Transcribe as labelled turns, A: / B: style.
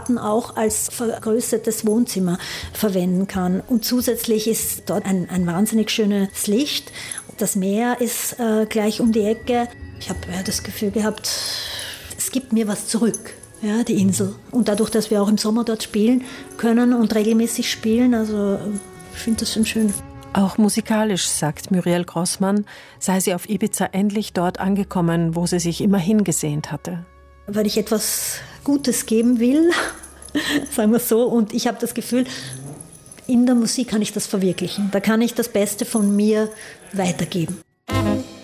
A: Garten auch als vergrößertes Wohnzimmer verwenden kann. Und zusätzlich ist dort ein wahnsinnig schönes Licht. Das Meer ist gleich um die Ecke. Ich habe das Gefühl gehabt, es gibt mir was zurück, ja, die Insel. Und dadurch, dass wir auch im Sommer dort spielen können und regelmäßig spielen, also ich finde das schon schön.
B: Auch musikalisch, sagt Muriel Grossmann, sei sie auf Ibiza endlich dort angekommen, wo sie sich immer hingesehnt hatte.
A: Weil ich etwas Gutes geben will, sagen wir so, und ich habe das Gefühl, in der Musik kann ich das verwirklichen. Da kann ich das Beste von mir weitergeben.